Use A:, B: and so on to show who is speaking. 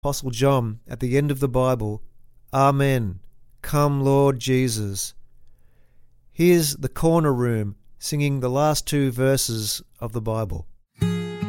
A: Apostle John at the end of the Bible, Amen, come Lord Jesus. Here's the Corner Room singing the last two verses of the Bible.